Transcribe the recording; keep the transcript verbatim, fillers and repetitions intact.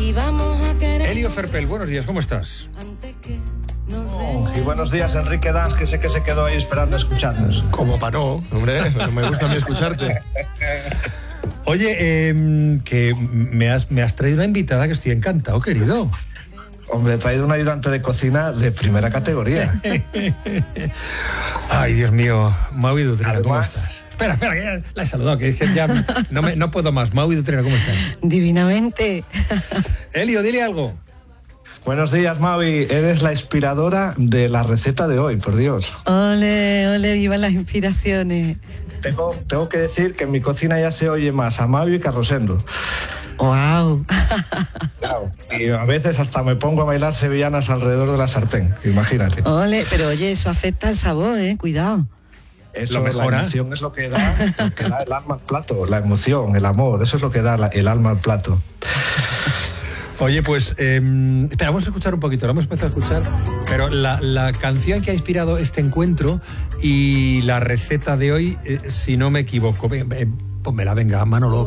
y vamos a querer. Elio Ferpel, buenos días, ¿cómo estás? Oh, y buenos días, Enrique Dans, que sé que se quedó ahí esperando a escucharnos. Como paró, hombre, me gusta a mí escucharte. Oye, eh, que me has, me has traído una invitada que estoy encantado, querido. Hombre, he traído un ayudante de cocina de primera categoría. Ay, Dios mío, Maui Dutrera, ¿cómo Además- estás? Espera, espera, que ya la he saludado, que es que ya no, me, no puedo más. Maui Dutrera, ¿cómo estás? Divinamente. Elio, dile algo. Buenos días, Mavi. Eres la inspiradora de la receta de hoy, por Dios. Ole, ole, viva las inspiraciones. Tengo, tengo que decir que en mi cocina ya se oye más a Mavi que a Rosendo. Wow. Claro. Y a veces hasta me pongo a bailar sevillanas alrededor de la sartén, imagínate. Ole, pero oye, eso afecta al sabor, eh, cuidado. Eso, Lo mejora. la emoción es lo que da, lo que da el alma al plato, la emoción, el amor, eso es lo que da la- el alma al plato. Oye, pues, eh, espera, vamos a escuchar un poquito, lo hemos empezado a escuchar, pero la, la canción que ha inspirado este encuentro y la receta de hoy, eh, si no me equivoco, ven, ven, pónmela, venga, Manolo.